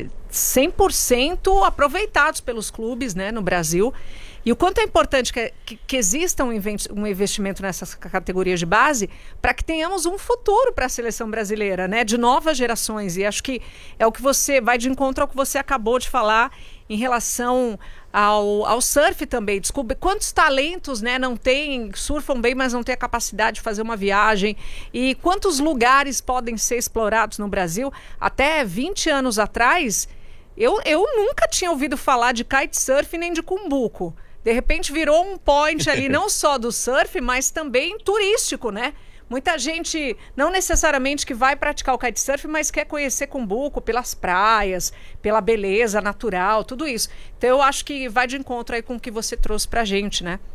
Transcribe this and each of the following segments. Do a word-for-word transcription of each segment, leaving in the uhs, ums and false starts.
é, cem por cento aproveitados pelos clubes, né, no Brasil. E o quanto é importante que, que, que exista um, um investimento nessas categorias de base para que tenhamos um futuro para a seleção brasileira, né, de novas gerações. E acho que é o que você vai de encontro ao que você acabou de falar em relação ao, ao surf também. Desculpe, quantos talentos, né, não tem, surfam bem, mas não tem a capacidade de fazer uma viagem. E quantos lugares podem ser explorados no Brasil? Até vinte anos atrás, eu, eu nunca tinha ouvido falar de kitesurf nem de cumbuco. De repente virou um point ali, não só do surf, mas também turístico, né? Muita gente, não necessariamente que vai praticar o kitesurf, mas quer conhecer Cumbuco pelas praias, pela beleza natural, tudo isso. Então eu acho que vai de encontro aí com o que você trouxe pra gente, né?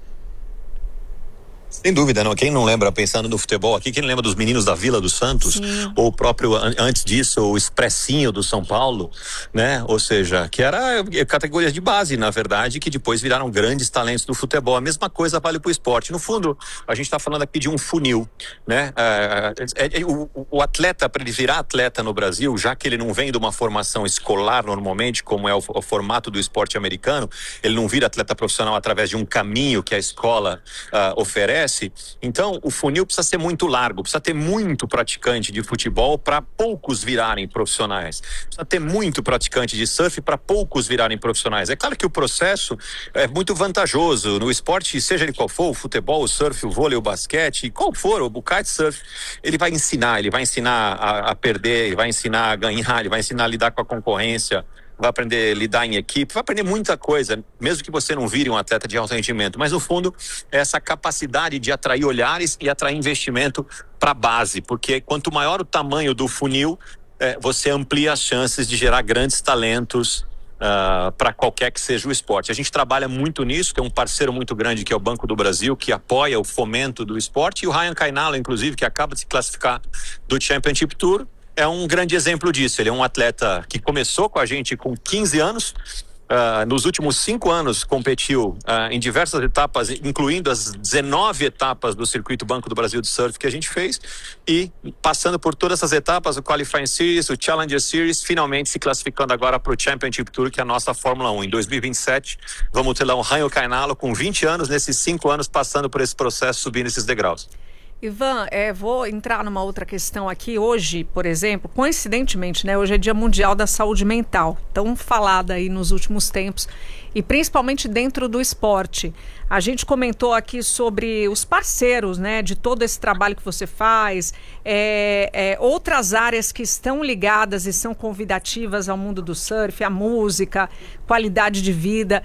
Sem dúvida, não. Quem não lembra, pensando no futebol aqui, quem não lembra dos meninos da Vila do Santos? Sim. Ou o próprio, antes disso, o Expressinho do São Paulo, né? Ou seja, que era categorias de base, na verdade, que depois viraram grandes talentos do futebol. A mesma coisa vale para o esporte. No fundo, a gente está falando aqui de um funil, né? É, é, o, o atleta, para ele virar atleta no Brasil, já que ele não vem de uma formação escolar normalmente, como é o, o formato do esporte americano, ele não vira atleta profissional através de um caminho que a escola uh, oferece. Então o funil precisa ser muito largo, precisa ter muito praticante de futebol para poucos virarem profissionais, precisa ter muito praticante de surf para poucos virarem profissionais. É claro que o processo é muito vantajoso no esporte, seja ele qual for, o futebol, o surf, o vôlei, o basquete, qual for, o kitesurf, ele vai ensinar, ele vai ensinar a, a perder, ele vai ensinar a ganhar, ele vai ensinar a lidar com a concorrência, vai aprender a lidar em equipe, vai aprender muita coisa, mesmo que você não vire um atleta de alto rendimento. Mas, no fundo, é essa capacidade de atrair olhares e atrair investimento para a base, porque quanto maior o tamanho do funil, é, você amplia as chances de gerar grandes talentos uh, para qualquer que seja o esporte. A gente trabalha muito nisso, tem um parceiro muito grande que é o Banco do Brasil, que apoia o fomento do esporte, e o Ryan Kainalo, inclusive, que acaba de se classificar do Championship Tour, é um grande exemplo disso. Ele é um atleta que começou com a gente com quinze anos, uh, nos últimos cinco anos competiu uh, em diversas etapas, incluindo as dezenove etapas do circuito Banco do Brasil de surf que a gente fez, e passando por todas essas etapas, o Qualifying Series, o Challenger Series, finalmente se classificando agora para o Championship Tour, que é a nossa Fórmula um. Em dois mil e vinte e sete, vamos ter lá um Ryan Kainalo com vinte anos, nesses cinco anos passando por esse processo, subindo esses degraus. Ivan, é, vou entrar numa outra questão aqui. Hoje, por exemplo, coincidentemente, né, hoje é Dia Mundial da Saúde Mental, tão falada aí nos últimos tempos, e principalmente dentro do esporte. A gente comentou aqui sobre os parceiros, né, de todo esse trabalho que você faz, é, é, outras áreas que estão ligadas e são convidativas ao mundo do surf, a música, qualidade de vida,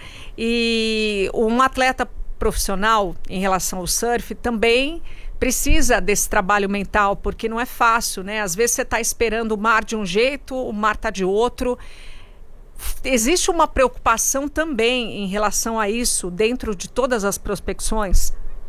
e um atleta profissional em relação ao surf também precisa desse trabalho mental, porque não é fácil, né? Às vezes você está esperando o mar de um jeito, o mar está de outro. Existe uma preocupação também em relação a isso dentro de todas as prospecções?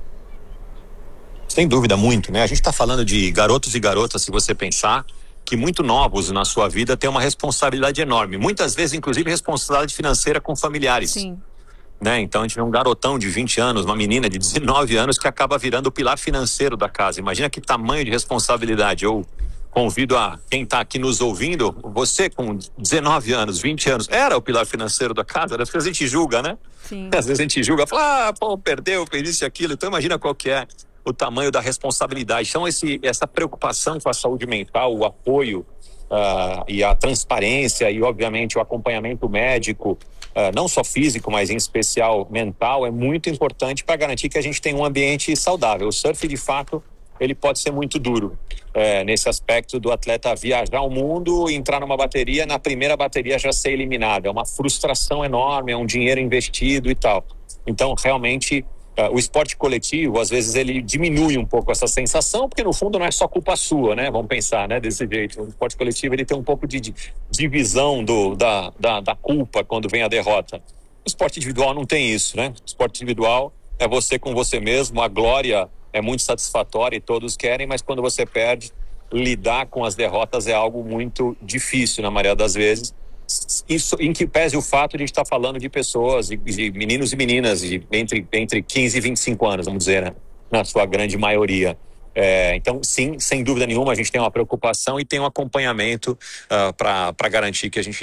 Sem dúvida, muito, né? A gente está falando de garotos e garotas, se você pensar, que muito novos na sua vida têm uma responsabilidade enorme. Muitas vezes, inclusive, responsabilidade financeira com familiares. Sim. Né? Então a gente vê um garotão de vinte anos, uma menina de dezenove anos que acaba virando o pilar financeiro da casa. Imagina que tamanho de responsabilidade. Eu convido a quem está aqui nos ouvindo, você com dezenove anos, vinte anos, era o pilar financeiro da casa? Às vezes a gente julga, né? Sim. Às vezes a gente julga, fala, ah, pô, perdeu, fez isso e aquilo. Então imagina qual que é o tamanho da responsabilidade. Então esse, essa preocupação com a saúde mental, o apoio Uh, e a transparência e, obviamente, o acompanhamento médico, uh, não só físico, mas em especial mental, é muito importante para garantir que a gente tenha um ambiente saudável. O surf, de fato, ele pode ser muito duro uh, nesse aspecto do atleta viajar ao mundo, entrar numa bateria, na primeira bateria já ser eliminado. É uma frustração enorme, é um dinheiro investido e tal. Então, realmente, Uh, o esporte coletivo, às vezes, ele diminui um pouco essa sensação, porque no fundo não é só culpa sua, né? Vamos pensar, né? Desse jeito. O esporte coletivo, ele tem um pouco de, de divisão do, da, da, da culpa quando vem a derrota. O esporte individual não tem isso, né? O esporte individual é você com você mesmo, a glória é muito satisfatória e todos querem, mas quando você perde, lidar com as derrotas é algo muito difícil, na maioria das vezes. Isso, em que pese o fato de a gente estar falando de pessoas, de, de meninos e meninas de, entre, entre quinze e vinte e cinco anos, vamos dizer, né? Na sua grande maioria. É, então, sim, sem dúvida nenhuma, a gente tem uma preocupação e tem um acompanhamento uh, para garantir que a gente